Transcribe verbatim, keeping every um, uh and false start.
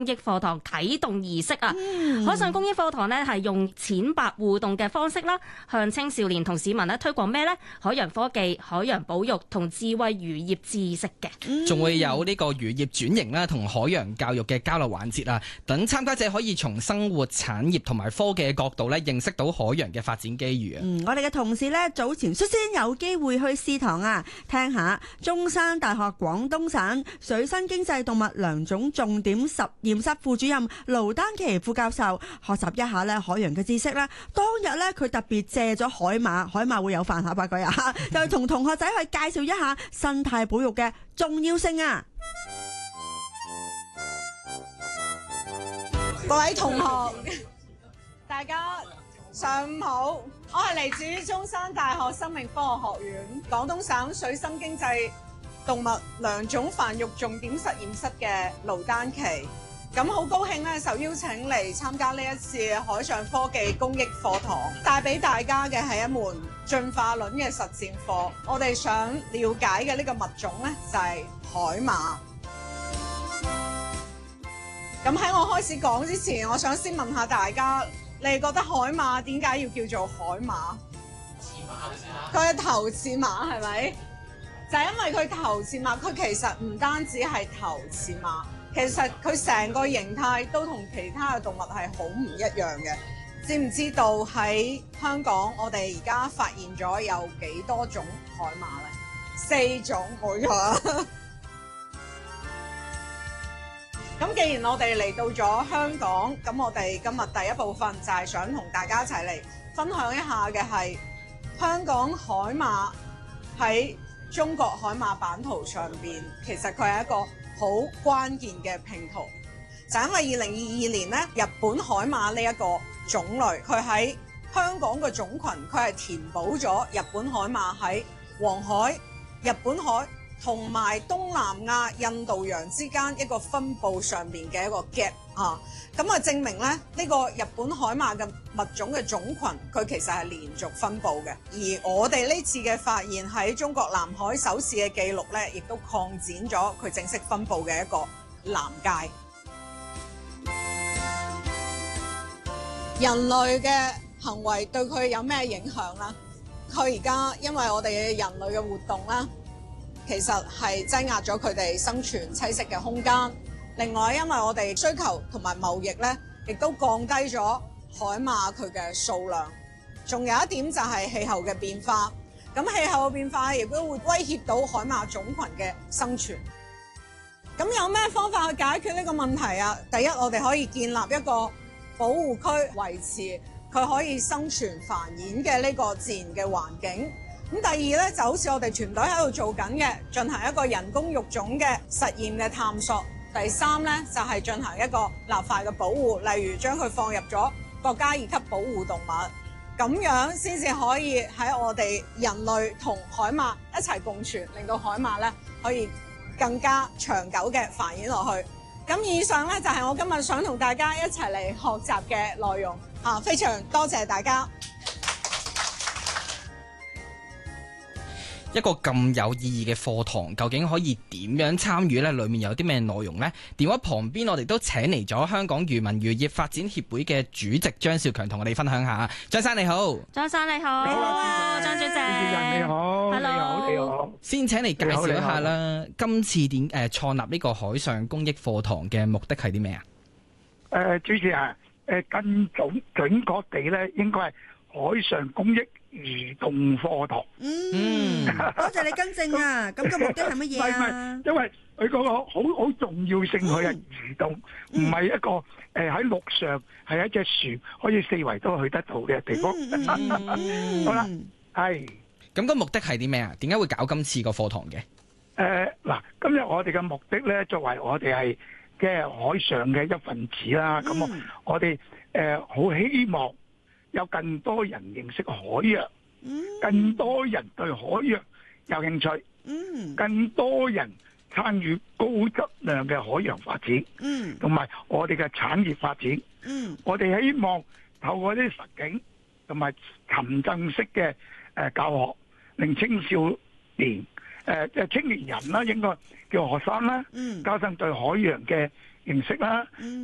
益課堂啟動儀式啊！ 嗯、 海上公益課堂呢係用淺白互動嘅方式啦，向青少年同市民咧推廣咩呢？海洋科技、海洋保育同智慧漁業知識嘅， 仲會有呢個漁業轉型啦，同海洋教育嘅交流環節啊，等參加者可以從生活產業同埋科技嘅角度咧，認識到海洋嘅發展機遇啊！ 嗯，我哋嘅同事呢，早前率先有機會去試堂啊，聽下中山大學廣東省水生經濟動物良種重點實驗室副主任盧丹琪副教授學習一下咧海洋嘅知識啦。當日咧佢特別借咗海馬，海馬會有飯盒啊佢啊，就同同學仔去介紹一下生態保育嘅重要性啊！ 各位同學，大家上午好，我係嚟自於中山大學生命科學學院廣東省水生經濟動物良種繁育重點實驗室嘅盧丹琪。咁好高興咧，受邀請嚟參加呢一次海上科技公益課堂，帶俾大家嘅係一門進化論嘅實戰課。我哋想了解嘅呢個物種咧就係海馬。咁喺我開始講之前，我想先問下大家，你哋覺得海馬點解要叫做海馬？佢嘅頭似馬係咪？就係因為佢頭似馬，佢其實唔單止係頭似馬。其實佢成個形態都同其他嘅動物係好唔一樣嘅。知唔知道喺香港我哋而家發現咗有幾多種海馬呢？四種，冇錯啊！咁既然我哋嚟到咗香港，咁我哋今日第一部分就係想同大家一齊嚟分享一下嘅係香港海馬喺中國海馬版圖上邊，其實佢係一個好關鍵嘅拼圖，就因為二零二二年咧，日本海馬呢一個種類，佢喺香港嘅種群，佢係填補咗日本海馬喺黃海、日本海同埋東南亞、印度洋之間一個分佈上面嘅一個 gap 啊，咁啊證明咧呢、呢個日本海馬嘅物種嘅種群，佢其實係連續分佈嘅。而我哋呢次嘅發現喺中國南海首次嘅記錄咧，亦都擴展咗佢正式分佈嘅一個南界。人類嘅行為對佢有咩影響呢？佢而家因為我哋嘅人類嘅活動啦，其實係擠壓咗佢哋生存棲息嘅空間。另外，因為我哋需求同埋貿易咧，亦都降低咗海馬佢嘅數量。仲有一點就係氣候嘅變化。咁氣候嘅變化亦都會威脅到海馬種群嘅生存。咁有咩方法去解決呢個問題啊？第一，我哋可以建立一個保護區，維持佢可以生存繁衍嘅呢個自然嘅環境。咁第二咧，就好似我哋團隊喺度做緊嘅，進行一個人工育種嘅實驗嘅探索。第三咧，就係進行一個立法嘅保護，例如將佢放入咗國家二級保護動物，咁樣先至可以喺我哋人類同海馬一齊共存，令到海馬咧可以更加長久嘅繁衍落去。咁以上咧就係我今日想同大家一齊嚟學習嘅內容嚇，非常多謝大家。 一個咁有意義嘅課堂，究竟可以點樣參與呢？裡面有啲咩內容呢？電話旁邊我哋都請嚟咗香港漁民漁業發展協會嘅主席張兆強，同我哋分享下。張生你好。 張生你好， 你好啊， 張主席。 主持人你好， Hello 你好，你好。 先請你介紹一下啦，今次點誒創立呢個海上公益課堂嘅目的係啲咩啊？ 誒、呃，主持人，誒、呃，更準準確地咧，應該係海上公益移動課堂。 嗯，多謝你更正啊！咁個目的係乜嘢啊？ 唔係唔係，因為佢嗰個好好重要性，佢係移動，唔係、嗯、一個誒喺陸上係一隻船可以四圍都去得到嘅地方。嗯、好啦，係。 咁個目的係啲咩啊？點解會搞今次個課堂嘅？ 誒，嗱，今日我哋嘅目的咧，作為我哋係嘅海上嘅一份子啦，咁、嗯、我哋誒好希望有更多人認識海洋，嗯、更多人對海洋有興趣，嗯、更多人參與高質量嘅海洋發展，同埋、嗯、我哋嘅產業發展。嗯、我哋希望透過啲實景同埋沉浸式嘅誒教學，令青少年誒即係青年人啦，應該叫學生啦，嗯、加深對海洋嘅認識啦。